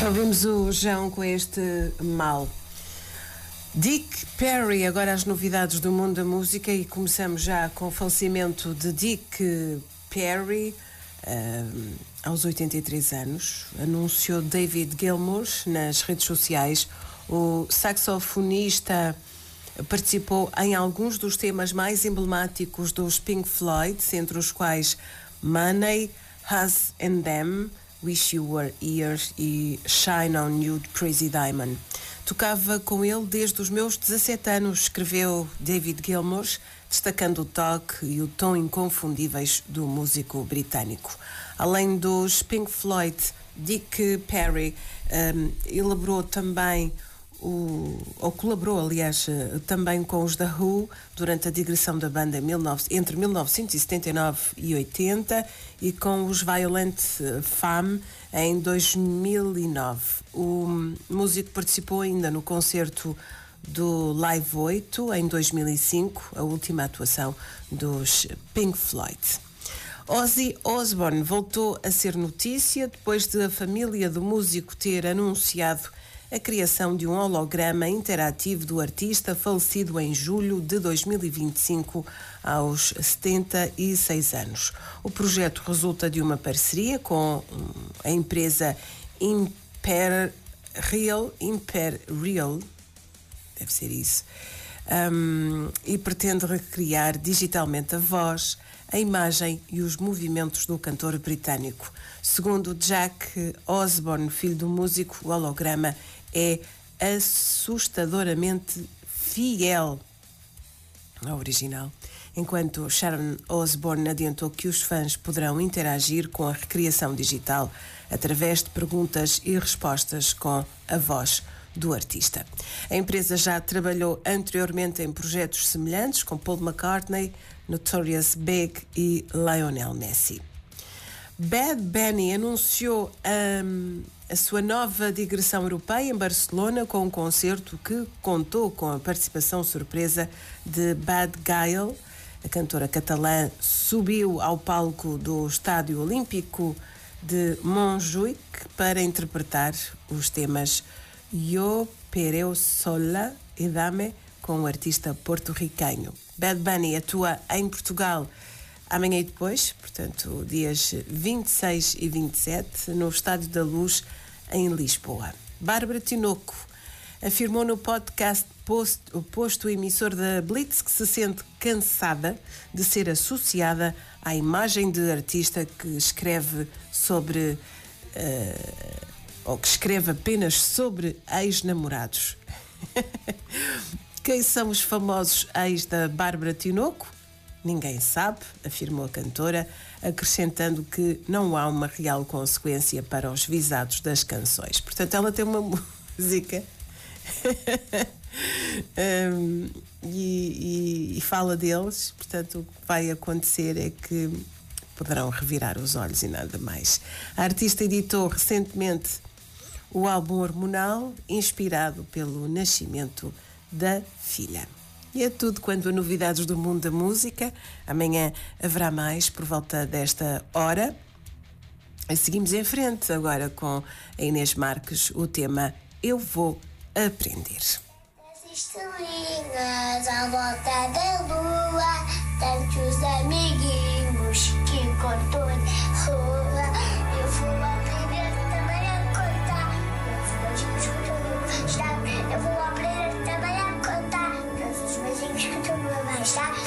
Ouvimos o João com este mal. Dick Perry, agora as novidades do mundo da música, e começamos já com o falecimento de Dick Perry, aos 83 anos. Anunciou David Gilmour nas redes sociais. O saxofonista participou em alguns dos temas mais emblemáticos dos Pink Floyd, entre os quais Money, Us and Them, Wish You Were Here e Shine On You, Crazy Diamond. Tocava com ele desde os meus 17 anos, escreveu David Gilmour, destacando o toque e o tom inconfundíveis do músico britânico. Além dos Pink Floyd, Dick Perry elaborou também colaborou, aliás, também com os The Who durante a digressão da banda entre 1979 e 80 e com os Violent Femmes em 2009. O músico participou ainda no concerto do Live 8 em 2005, a última atuação dos Pink Floyd. Ozzy Osbourne voltou a ser notícia depois de a família do músico ter anunciado a criação de um holograma interativo do artista falecido em julho de 2025, aos 76 anos. O projeto resulta de uma parceria com a empresa Imperial, deve ser isso, e pretende recriar digitalmente a voz, a imagem e os movimentos do cantor britânico. Segundo Jack Osbourne, filho do músico, o holograma é assustadoramente fiel ao original, enquanto Sharon Osbourne adiantou que os fãs poderão interagir com a recriação digital através de perguntas e respostas com a voz do artista. A empresa já trabalhou anteriormente em projetos semelhantes com Paul McCartney, Notorious Big e Lionel Messi. Bad Bunny anunciou a sua nova digressão europeia em Barcelona com um concerto que contou com a participação surpresa de Bad Gyal. A cantora catalã subiu ao palco do Estádio Olímpico de Montjuïc para interpretar os temas Yo Pereu Sola e Dame com o artista porto-ricanho. Bad Bunny atua em Portugal amanhã e depois, portanto, dias 26 e 27, no Estádio da Luz, em Lisboa. Bárbara Tinoco afirmou no podcast o posto emissor da Blitz que se sente cansada de ser associada à imagem de artista que escreve sobre, ou que escreve apenas sobre ex-namorados. Quem são os famosos ex da Bárbara Tinoco? Ninguém sabe, afirmou a cantora, acrescentando que não há uma real consequência para os visados das canções. Portanto, ela tem uma música e fala deles. Portanto, o que vai acontecer é que poderão revirar os olhos e nada mais. A artista editou recentemente o álbum Hormonal, inspirado pelo nascimento da filha. E é tudo quanto a novidades do mundo da música. Amanhã haverá mais por volta desta hora. E seguimos em frente agora com a Inês Marques, o tema Eu Vou Aprender. As estrelinhas à volta da lua, tantos amiguinhos que contou de rua. Eu vou aprender também a contar, meus beijinhos que tu me vais dar. Eu vou aprender também a contar, todos os beijinhos que tu me vais dar.